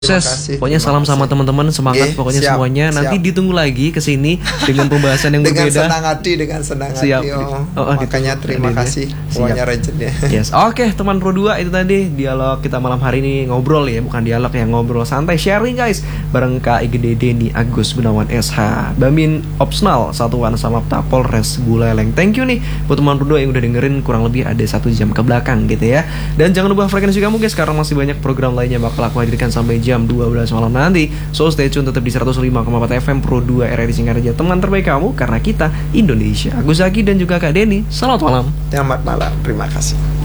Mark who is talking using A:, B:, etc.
A: Sukses. Pokoknya
B: terima
A: salam sama
B: kasih.
A: teman-teman, semangat
B: Oke,
A: pokoknya
B: siap,
A: semuanya. Nanti
B: siap.
A: ditunggu lagi ke sini dengan pembahasan yang
B: Dengan
A: berbeda.
B: dengan senang hati.
A: Siap.
B: Makanya terima
A: ditunggu.
B: kasih
A: Siap.
B: semuanya Rejen ya.
A: Yes. Oke, teman Pro 2 itu tadi dialog kita malam hari ini, ngobrol ya, bukan dialog ya, ngobrol santai sharing guys bareng Kak Igede Denny Agus Gunawan SH, Bamin Opsnal Satuan Samapta Polres Buleleng. Thank you nih buat teman Pro 2 yang udah dengerin kurang lebih ada 1 jam ke belakang gitu ya. Dan jangan lupa frekuensi kamu guys, karena masih banyak program lainnya bakal aku hadirkan sampai jam 12 malam nanti. So stay tune tetap di 105,4 FM Pro 2 RRI Singaraja, teman terbaik kamu karena kita Indonesia. Agus Zaki dan juga Kak Denny, selamat malam.
B: Selamat malam, terima kasih.